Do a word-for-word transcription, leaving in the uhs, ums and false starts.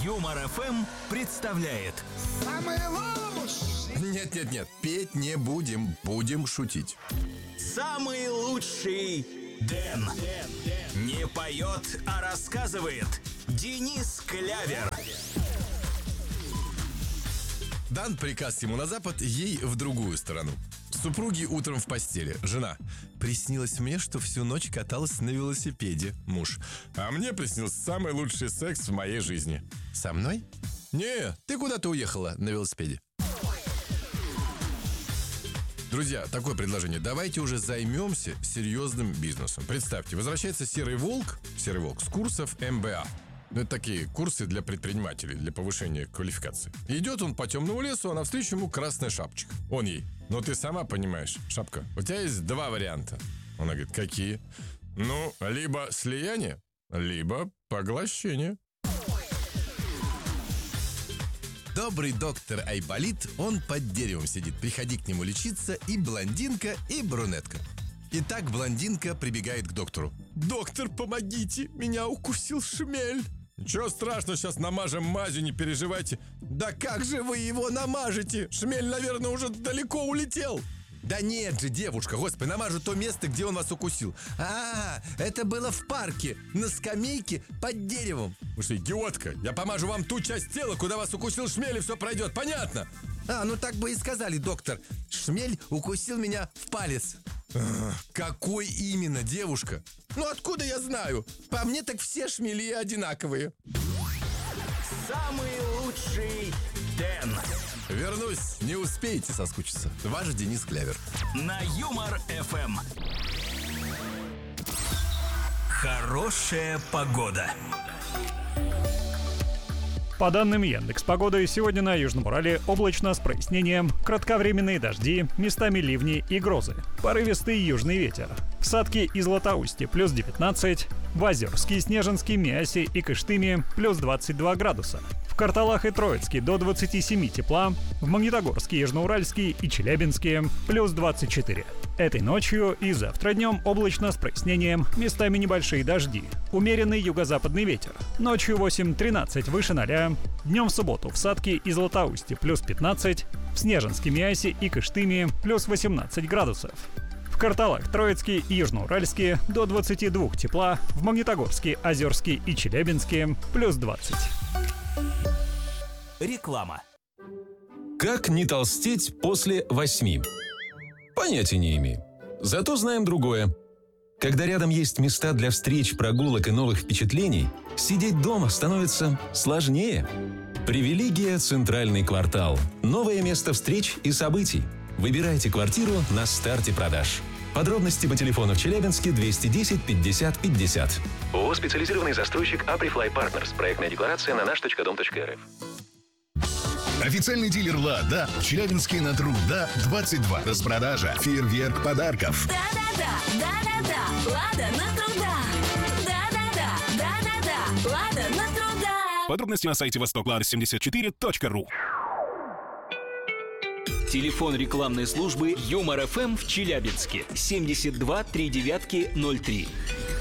Юмор эф эм представляет. Самый лучший. Нет-нет-нет, петь не будем, будем шутить. Самый лучший Дэн. Не поет, а рассказывает Денис Клявер. Дан приказ ему на запад, ей в другую сторону. Супруги утром в постели. Жена: приснилось мне, что всю ночь каталась на велосипеде. Муж: а мне приснился самый лучший секс в моей жизни. Со мной? Не, ты куда-то уехала на велосипеде. Друзья, такое предложение. Давайте уже займемся серьезным бизнесом. Представьте, возвращается Серый Волк, Серый Волк с курсов эм бэ а. Ну, это такие курсы для предпринимателей, для повышения квалификации. И идет он по темному лесу, а навстречу ему красная шапочка. Он ей: ну, ты сама понимаешь, шапка, у тебя есть два варианта. Она говорит: какие? Ну, либо слияние, либо поглощение. Добрый доктор Айболит, он под деревом сидит. Приходи к нему лечиться и блондинка, и брюнетка. Итак, блондинка прибегает к доктору. Доктор, помогите, меня укусил шмель. Ничего страшного, сейчас намажем мазью, не переживайте. Да как же вы его намажете? Шмель, наверное, уже далеко улетел. Да нет же, девушка, господи, намажу то место, где он вас укусил. А, это было в парке, на скамейке под деревом. Вы что, идиотка, я помажу вам ту часть тела, куда вас укусил шмель, и все пройдет, понятно? А, ну так бы и сказали, доктор. Шмель укусил меня в палец. А, какой именно, девушка? Ну откуда я знаю? По мне так все шмели одинаковые. Самый лучший Дэн. Вернусь, не успеете соскучиться. Ваш Денис Клявер. На Юмор эф эм. Хорошая погода. По данным Яндекс.Погоды, сегодня на Южном Урале облачно с прояснением, кратковременные дожди, местами ливни и грозы, порывистый южный ветер. В Сатке и Златоусте плюс девятнадцать, в Озерске, Снежинске, Миасе и Кыштыме плюс двадцать два градуса. В Карталах и Троицке до двадцати семи тепла, в Магнитогорске, Южноуральске и Челябинске плюс двадцать четыре. Этой ночью и завтра днем облачно с прояснением, местами небольшие дожди, умеренный юго-западный ветер. Ночью восемь-тринадцать выше ноля, днем в субботу в Сатке и Златоусте плюс пятнадцать, в Снежинске, Миасе и Кыштыме плюс восемнадцать градусов. В Карталах, Троицке и Южноуральске до двадцати двух тепла, в Магнитогорске, Озерске и Челябинске плюс двадцать. Реклама. Как не толстеть после восьми? Понятия не имею. Зато знаем другое. Когда рядом есть места для встреч, прогулок и новых впечатлений, сидеть дома становится сложнее. Привилегия «Центральный квартал». Новое место встреч и событий. Выбирайте квартиру на старте продаж. Подробности по телефону в Челябинске двести десять пятьдесят пятьдесят. ООО «Специализированный застройщик Априфлай Партнерс». Проектная декларация на наш точка дом точка эр эф. Официальный дилер «Лада» в Челябинске на Труда двадцать два. Распродажа, фейерверк подарков. Да-да-да, да-да-да, «Лада» на Труда. Да-да-да, да-да-да, «Лада» на Труда. Подробности на сайте восток лада семьдесят четыре точка ру. Телефон рекламной службы Юмор эф эм в Челябинске семьдесят два три девятки ноль три.